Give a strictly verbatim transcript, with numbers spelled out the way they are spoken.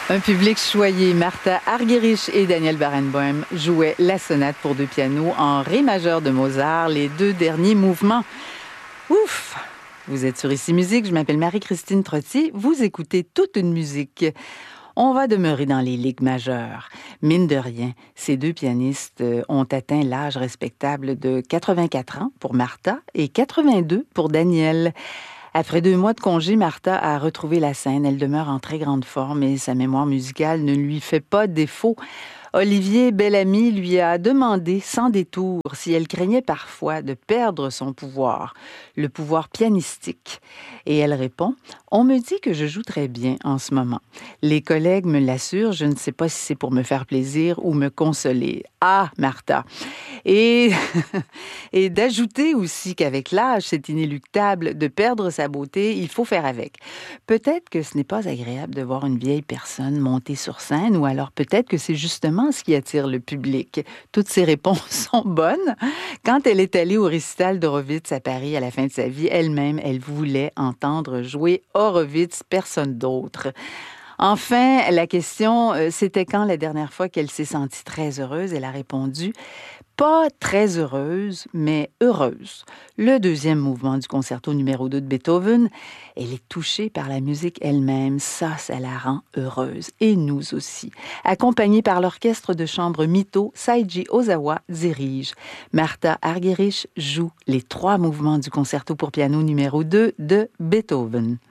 Un public choyé, Martha Argerich et Daniel Barenboim jouaient la sonate pour deux pianos en ré majeur de Mozart, les deux derniers mouvements. Ouf! Vous êtes sur Ici Musique, je m'appelle Marie-Christine Trottier, vous écoutez toute une musique. On va demeurer dans les ligues majeures. Mine de rien, ces deux pianistes ont atteint l'âge respectable de quatre-vingt-quatre ans pour Martha et quatre-vingt-deux pour Daniel. Après deux mois de congé, Martha a retrouvé la scène. Elle demeure en très grande forme et sa mémoire musicale ne lui fait pas défaut. Olivier Bellamy lui a demandé sans détour si elle craignait parfois de perdre son pouvoir, le pouvoir pianistique. Et elle répond « On me dit que je joue très bien en ce moment. Les collègues me l'assurent, je ne sais pas si c'est pour me faire plaisir ou me consoler. » Ah, Martha! Et, et d'ajouter aussi qu'avec l'âge, c'est inéluctable de perdre sa beauté, il faut faire avec. Peut-être que ce n'est pas agréable de voir une vieille personne monter sur scène, ou alors peut-être que c'est justement ce qui attire le public. Toutes ces réponses sont bonnes. Quand elle est allée au récital d'Horowitz à Paris à la fin de sa vie, elle-même, elle voulait entendre jouer Horowitz, personne d'autre. Enfin, la question, c'était quand la dernière fois qu'elle s'est sentie très heureuse? Elle a répondu « Pas très heureuse, mais heureuse ». Le deuxième mouvement du concerto numéro deux de Beethoven, elle est touchée par la musique elle-même. Ça, ça la rend heureuse. Et nous aussi. Accompagnée par l'orchestre de chambre Mito, Seiji Ozawa dirige. Martha Argerich joue les trois mouvements du concerto pour piano numéro deux de Beethoven.